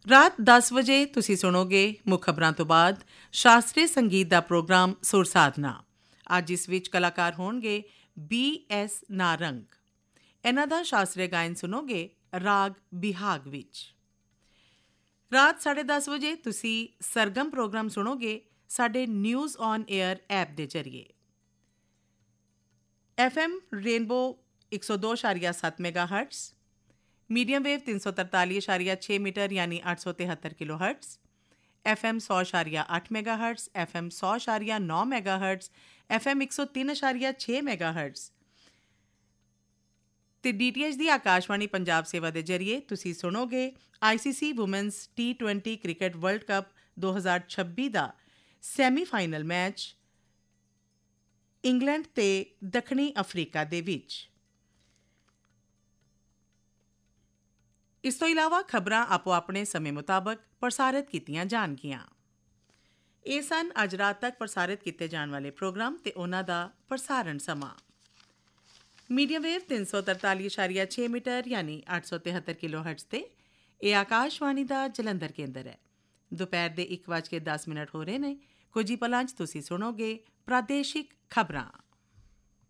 ਰਾਤ 10 ਵਜੇ ਤੁਸੀਂ ਸੁਣੋਗੇ ਮੁੱਖ ਖਬਰਾਂ ਤੋਂ ਬਾਅਦ ਸ਼ਾਸਤਰੀ ਸੰਗੀਤ ਦਾ ਪ੍ਰੋਗਰਾਮ ਸੁਰ ਸਾਧਨਾ। ਅੱਜ ਇਸ ਵਿੱਚ ਕਲਾਕਾਰ ਹੋਣਗੇ BS ਨਾਰੰਗ। ਇਹਨਾਂ ਦਾ ਸ਼ਾਸਤਰੀ ਗਾਇਨ ਸੁਣੋਗੇ ਰਾਗ ਬਿਹਾਗ ਵਿੱਚ। ਰਾਤ 10:30 ਵਜੇ ਤੁਸੀਂ ਸਰਗਮ ਪ੍ਰੋਗਰਾਮ ਸੁਣੋਗੇ ਸਾਡੇ ਨਿਊਜ਼ ਔਨ 에ਅਰ ਐਪ ਦੇ ਜ਼ਰੀਏ। FM rainbow 102.7 ਮੈਗਾਹਰਟਜ਼, medium wave 343.6 metre ਯਾਨੀ 873 kilo hertz, FM 100.8 ਮੈਗਾਹਰਟਜ਼, FM 100.9 ਮੈਗਾਹਰਟਜ਼, FM 103.6 ਮੈਗਾਹਰਟਜ਼ ਤੇ DTH ਦੀ ਆਕਾਸ਼ਵਾਣੀ ਪੰਜਾਬ ਸੇਵਾ ਦੇ ਜ਼ਰੀਏ ਤੁਸੀਂ ਸੁਣੋਗੇ ICC women's T20 cricket world cup 2026 ਦਾ ਸੈਮੀਫਾਈਨਲ ਮੈਚ ਇੰਗਲੈਂਡ ਤੇ ਦੱਖਣੀ ਅਫਰੀਕਾ ਦੇ ਵਿੱਚ। ਇਸ ਤੋਂ ਇਲਾਵਾ ਖਬਰਾਂ ਆਪੋ ਆਪਣੇ ਸਮੇਂ ਮੁਤਾਬਕ ਪ੍ਰਸਾਰਿਤ ਕੀਤੀਆਂ ਜਾਣਗੀਆਂ। ਇਹ ਸਨ ਅੱਜ ਰਾਤ ਤੱਕ ਪ੍ਰਸਾਰਿਤ ਕੀਤੇ ਜਾਣ ਵਾਲੇ ਪ੍ਰੋਗਰਾਮ ਤੇ ਉਹਨਾਂ ਦਾ ਪ੍ਰਸਾਰਣ ਸਮਾਂ। ਮੀਡੀਅਮ ਵੇਵ 343.6 ਮੀਟਰ ਯਾਨੀ 873 ਕਿਲੋ ਹਰਟਜ਼ ਤੇ ਇਹ ਆਕਾਸ਼ਵਾਣੀ ਦਾ ਜਲੰਧਰ ਕੇਂਦਰ ਹੈ। ਦੁਪਹਿਰ ਦੇ 1:10 ਹੋ ਰਹੇ ਨੇ। ਕੁਝ ਹੀ ਪਲਾਂ 'ਚ ਤੁਸੀਂ ਸੁਣੋਗੇ ਪ੍ਰਾਦੇਸ਼ਿਕ ਖਬਰਾਂ।